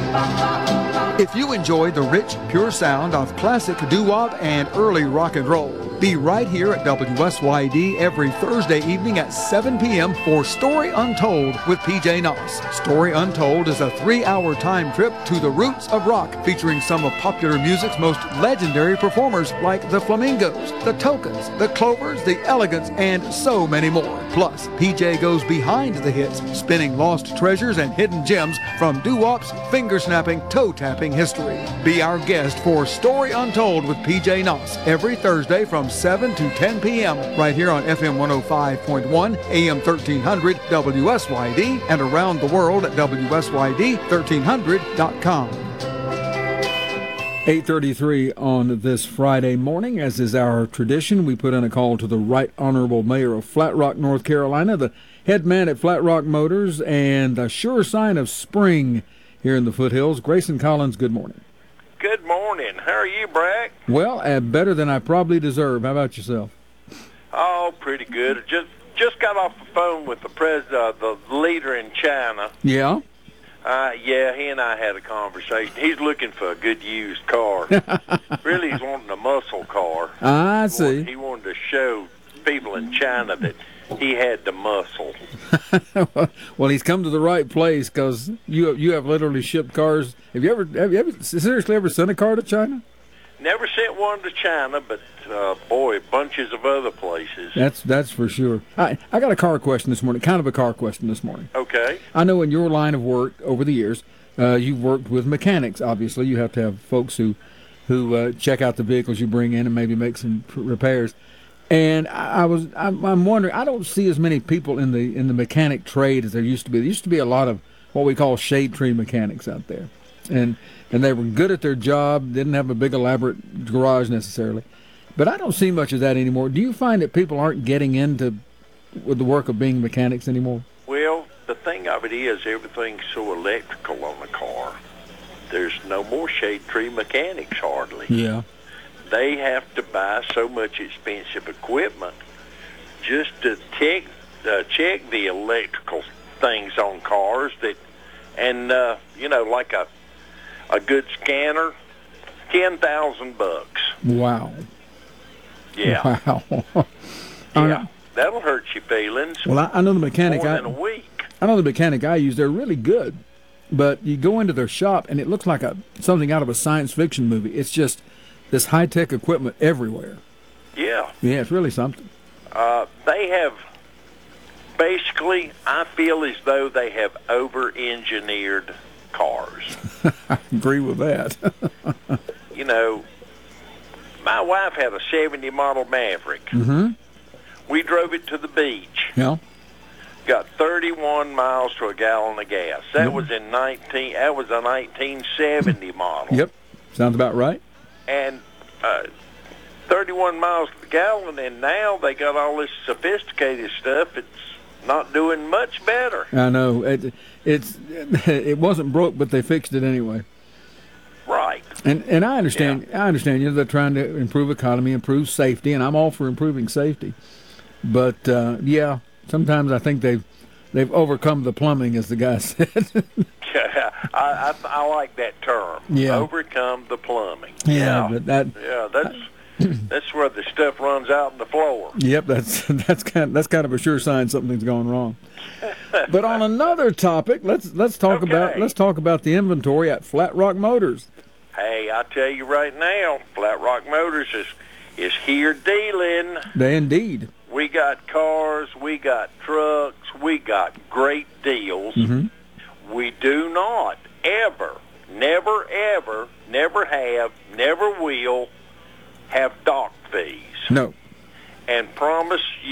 If you enjoy the rich, pure sound of classic doo-wop and early rock and roll, be right here at WSYD every Thursday evening at 7 p.m. for Story Untold with PJ Noss. Story Untold is a 3-hour time trip to the roots of rock, featuring some of popular music's most legendary performers like the Flamingos, the Tokens, the Clovers, the Elegants, and so many more. Plus, PJ goes behind the hits, spinning lost treasures and hidden gems from doo-wop's finger-snapping, toe-tapping history. Be our guest for Story Untold with PJ Noss every Thursday from 7 to 10 p.m. right here on FM 105.1, AM 1300, WSYD, and around the world at WSYD1300.com. 8:33 on this Friday morning. As is our tradition, we put in a call to the Right Honorable Mayor of Flat Rock, North Carolina, the head man at Flat Rock Motors, and a sure sign of spring here in the foothills. Grayson Collins, good morning. Good morning. How are you, Brack? Well, better than I probably deserve. How about yourself? Oh, pretty good. Just got off the phone with the president, the leader in China. Yeah? Yeah, he and I had a conversation. He's looking for a good used car. Really, he's wanting a muscle car. I see. He wanted to show people in China that he had the muscle. Well, he's come to the right place because you have literally shipped cars. Have you ever seriously ever sent a car to China? Never sent one to China, but boy, bunches of other places. That's for sure. I got a car question this morning, kind of a car question this morning. Okay. I know in your line of work over the years, you've worked with mechanics. Obviously, you have to have folks who check out the vehicles you bring in and maybe make some repairs. And I'm wondering, I don't see as many people in the mechanic trade as there used to be. There used to be a lot of what we call shade tree mechanics out there, and they were good at their job, didn't have a big elaborate garage necessarily. But I don't see much of that anymore. Do you find that people aren't getting into with the work of being mechanics anymore? Well, the thing of it is everything's so electrical on the car. There's no more shade tree mechanics hardly. Yeah. They have to buy so much expensive equipment just to check the electrical things on cars and like a good scanner, $10,000. Wow. Yeah. Wow. Yeah. That'll hurt your feelings. Well, I know the mechanic. More than a week. I know the mechanic I use. They're really good, but you go into their shop and it looks like something out of a science fiction movie. It's just this high-tech equipment everywhere. Yeah. Yeah, it's really something. They have, basically, I feel as though they have over-engineered cars. I agree with that. My wife had a 70 model Maverick. Mm-hmm. We drove it to the beach. Yeah. Got 31 miles to a gallon of gas. That was a 1970 model. Yep. Sounds about right. And 31 miles to the gallon, and now they got all this sophisticated stuff. It's not doing much better. I know. It wasn't broke, but they fixed it anyway. Right. And I understand. Yeah. I understand. They're trying to improve economy, improve safety, and I'm all for improving safety. But yeah, sometimes I think they've overcome the plumbing, as the guy said. Yeah, I like that term. Yeah. Overcome the plumbing. Yeah, but that's where the stuff runs out in the floor. Yep, that's kind of a sure sign something's gone wrong. But on another topic, let's talk about the inventory at Flat Rock Motors. Hey, I tell you right now, Flat Rock Motors is here dealing. They indeed. We got cars, we got trucks, we got great deals. Mm-hmm. We do not ever, never have, never will have dock fees. No. And promise